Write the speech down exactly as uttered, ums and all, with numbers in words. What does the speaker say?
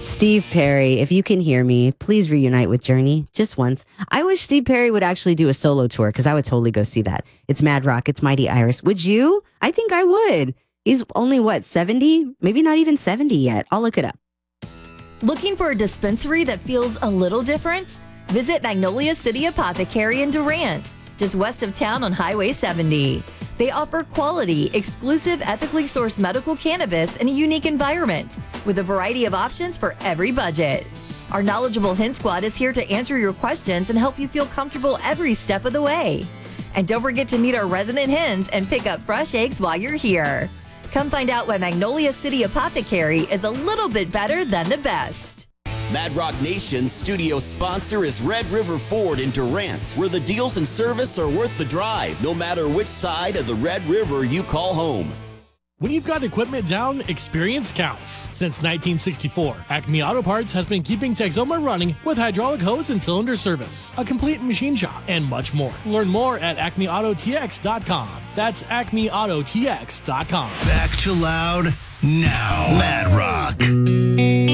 Steve Perry, if you can hear me, please reunite with Journey just once. I wish Steve Perry would actually do a solo tour because I would totally go see that. It's Mad Rock. It's Mighty Iris. Would you? I think I would. He's only, what, seventy? Maybe not even seventy yet. I'll look it up. Looking for a dispensary that feels a little different? Visit Magnolia City Apothecary in Durant, just west of town on Highway seventy. They offer quality, exclusive, ethically sourced medical cannabis in a unique environment with a variety of options for every budget. Our knowledgeable Hen Squad is here to answer your questions and help you feel comfortable every step of the way. And don't forget to meet our resident hens and pick up fresh eggs while you're here. Come find out why Magnolia City Apothecary is a little bit better than the best. Mad Rock Nation's studio sponsor is Red River Ford in Durant, where the deals and service are worth the drive, no matter which side of the Red River you call home. When you've got equipment down, experience counts. Since nineteen sixty-four, Acme Auto Parts has been keeping Texoma running with hydraulic hose and cylinder service, a complete machine shop, and much more. Learn more at acme auto t x dot com. That's acme auto t x dot com. Back to loud now. Mad Rock.